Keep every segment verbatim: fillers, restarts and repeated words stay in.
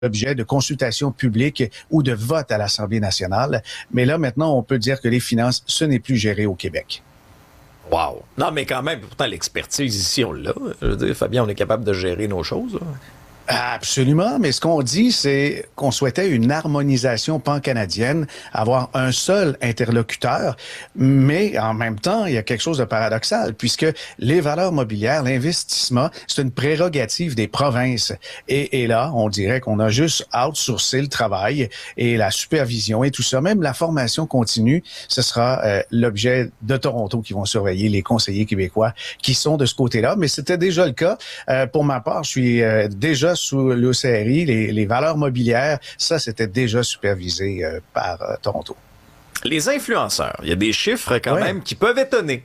l'objet de consultation publique ou de vote à l'Assemblée nationale. Mais là, maintenant, on peut dire que les finances, ce n'est plus géré au Québec. Wow! Non, mais quand même, pourtant, l'expertise ici, on l'a. Je veux dire, Fabien, on est capable de gérer nos choses, là. Absolument, mais ce qu'on dit, c'est qu'on souhaitait une harmonisation pan-canadienne, avoir un seul interlocuteur, mais en même temps, il y a quelque chose de paradoxal, puisque les valeurs mobilières, l'investissement, c'est une prérogative des provinces. Et, et là, on dirait qu'on a juste outsourcé le travail et la supervision et tout ça. Même la formation continue, ce sera euh, l'objet de Toronto qui vont surveiller les conseillers québécois qui sont de ce côté-là. Mais c'était déjà le cas. Euh, pour ma part, je suis euh, déjà sous l'O C R I, les, les valeurs mobilières, ça, c'était déjà supervisé euh, par euh, Toronto. Les influenceurs, il y a des chiffres quand ouais. même qui peuvent étonner.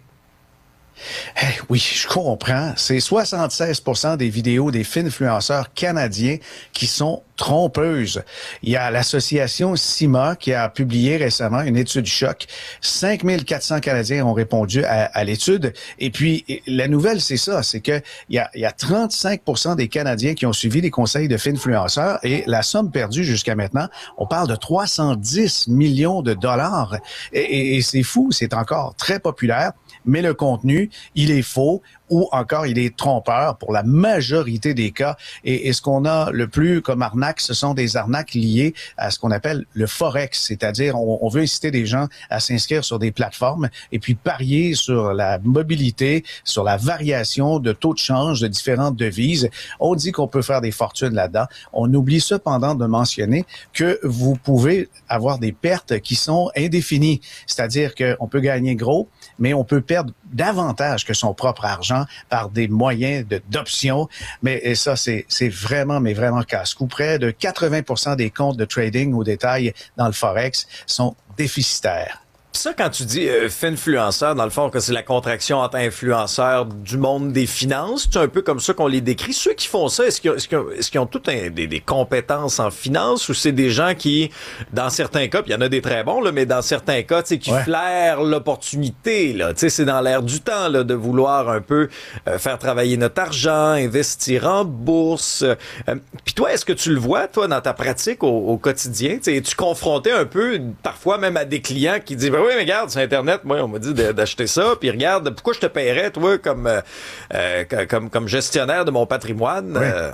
Hey, oui, je comprends. C'est soixante-seize pour cent des vidéos des influenceurs canadiens qui sont trompeuses. Il y a l'association CIMA qui a publié récemment une étude choc. cinq mille quatre cents Canadiens ont répondu à, à l'étude. Et puis, la nouvelle, c'est ça, c'est que il y a, il y a trente-cinq pour cent des Canadiens qui ont suivi les conseils de influenceurs et la somme perdue jusqu'à maintenant, on parle de trois cent dix millions de dollars. Et, et, et c'est fou, c'est encore très populaire, mais le contenu, il est faux ou encore il est trompeur pour la majorité des cas. Et, et ce qu'on a le plus comme arnaque, ce sont des arnaques liées à ce qu'on appelle le forex, c'est-à-dire on, on veut inciter des gens à s'inscrire sur des plateformes et puis parier sur la mobilité, sur la variation de taux de change de différentes devises. On dit qu'on peut faire des fortunes là-dedans. On oublie cependant de mentionner que vous pouvez avoir des pertes qui sont indéfinies, c'est-à-dire qu'on peut gagner gros, mais on peut perdre davantage que son propre argent par des moyens de, d'options. Mais et ça, c'est, c'est vraiment, mais vraiment casse-cou. Près de quatre-vingts pour cent des comptes de trading au détail dans le Forex sont déficitaires. Ça, quand tu dis euh, finfluenceur, dans le fond, que c'est la contraction entre influenceurs du monde des finances, c'est un peu comme ça qu'on les décrit. Ceux qui font ça, est-ce qu'ils ont, est-ce qu'ils ont, est-ce qu'ils ont toutes un, des, des compétences en finance ou c'est des gens qui, dans certains cas, puis il y en a des très bons, là, mais dans certains cas, tu sais, qui ouais. flairent l'opportunité, là. Tu sais, c'est dans l'air du temps, là, de vouloir un peu euh, faire travailler notre argent, investir en bourse. Euh, puis toi, est-ce que tu le vois, toi, dans ta pratique au, au quotidien? Tu sais, es-tu confronté un peu, parfois même à des clients qui disent, ben oui, mais regarde, sur Internet, moi, on m'a dit de, d'acheter ça, puis regarde, pourquoi je te paierais, toi, comme, euh, comme, comme gestionnaire de mon patrimoine? Oui. Euh...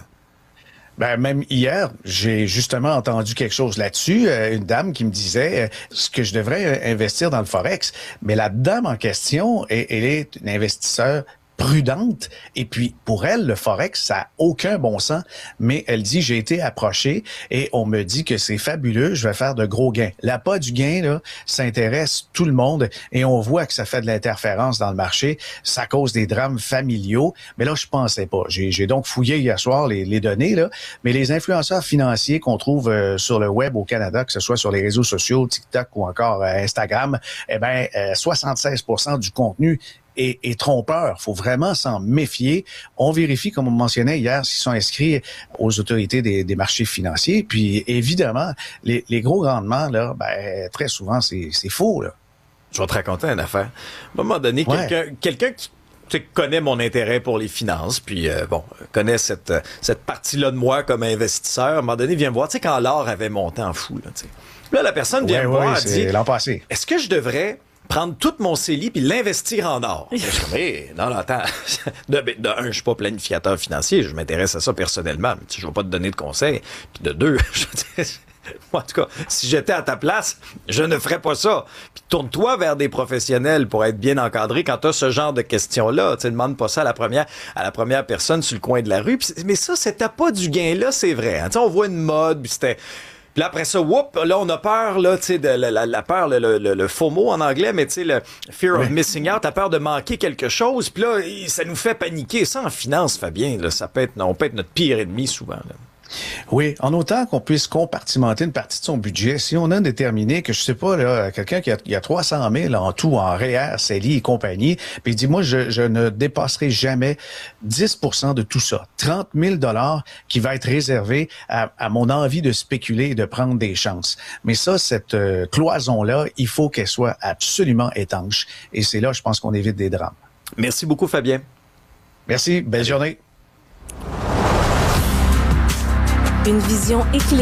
Ben, même hier, j'ai justement entendu quelque chose là-dessus. Euh, une dame qui me disait euh, ce que je devrais investir dans le Forex. Mais la dame en question, elle, elle est une investisseur prudente. Et puis, pour elle, le Forex, ça n'a aucun bon sens. Mais elle dit, j'ai été approchée et on me dit que c'est fabuleux, je vais faire de gros gains. L'appât du gain, là, ça intéresse tout le monde et on voit que ça fait de l'interférence dans le marché. Ça cause des drames familiaux. Mais là, je pensais pas. J'ai, j'ai donc fouillé hier soir les, les données, là. Mais les influenceurs financiers qu'on trouve euh, sur le web au Canada, que ce soit sur les réseaux sociaux, TikTok ou encore euh, Instagram, eh ben, euh, soixante-seize pour cent du contenu Et, et trompeur. Il faut vraiment s'en méfier. On vérifie, comme on mentionnait hier, s'ils sont inscrits aux autorités des, des marchés financiers. Puis, évidemment, les, les gros rendements, là, ben, très souvent, c'est, c'est faux, là. Je vais te raconter une affaire. À un moment donné, ouais. quelqu'un, quelqu'un qui tu sais, connaît mon intérêt pour les finances, puis euh, bon, connaît cette, cette partie-là de moi comme investisseur, à un moment donné, vient me voir, tu sais, quand l'or avait monté en fou, là, tu sais. Là, la personne vient ouais, me ouais, voir, c'est dit, l'an passé. Est-ce que je devrais prendre tout mon C E L I puis l'investir en or? Je suis comme, hey, non, non, attends. De, de un, je suis pas planificateur financier, je m'intéresse à ça personnellement. Mais, tu sais, je vais pas te donner de conseils. Puis de deux, je veux dire, en tout cas, si j'étais à ta place, je ne ferais pas ça. Puis tourne-toi vers des professionnels pour être bien encadré quand tu as ce genre de questions-là. Tu sais, demande pas ça à la première, à la première personne sur le coin de la rue. Puis, mais ça, c'était pas du gain-là, c'est vrai. Hein? Tu sais, on voit une mode, puis c'était... Puis là, après ça, whoop, là, on a peur, là, tu sais, de la, la, la peur, le, le, le FOMO en anglais, mais tu sais, le fear of missing out, t'as peur de manquer quelque chose, puis là, ça nous fait paniquer. Ça, en finance, Fabien, là, ça peut être, on peut être notre pire ennemi souvent, là. Oui, en autant qu'on puisse compartimenter une partie de son budget, si on a déterminé que, je sais pas, là, quelqu'un qui a, qui a trois cent mille en tout, en R E E R, C E L I et compagnie, puis il dit, moi, je, je ne dépasserai jamais dix pour cent de tout ça. trente mille dollars qui va être réservé à, à mon envie de spéculer et de prendre des chances. Mais ça, cette euh, cloison-là, il faut qu'elle soit absolument étanche. Et c'est là, je pense qu'on évite des drames. Merci beaucoup, Fabien. Merci. Belle journée. Une vision éclairée